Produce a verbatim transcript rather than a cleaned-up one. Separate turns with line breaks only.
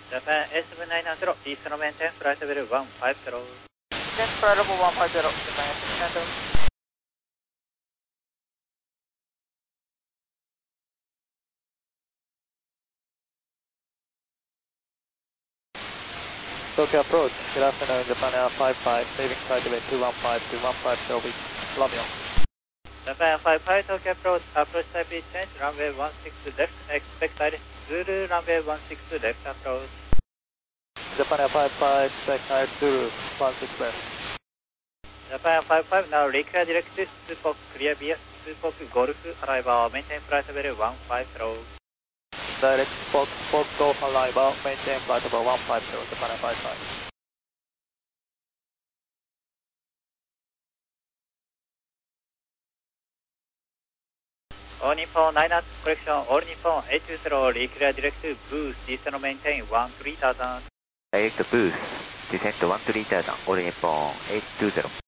Japan A seven nine zero, Eastのmaintain, flight level one five zero.
Maintain flight level one five zero, Japan A seven nine zero.
Tokyo approach, good afternoon, Japan Air five five, saving flight level two one five, two one five zero, with Romeo.
Japan five five, Tokyo approach, approach type is change, runway one six left, expect direct Zulu, runway one six left approach.
Japan Air five five, expect direct Zulu, one six left.
Japan five five, now reclear direct to Supok, clear via Supok Golf, arrival, maintain flight level one five zero.
Direct Fox, Fox Golf arrival, maintain flight level one five zero, Japan Air five five.
All Nippon nine knots correction, All Nippon eight two zero, reclear direct to boost, descend maintain one three thousand.
Direct boost, descent one three thousand, All Nippon eight two zero.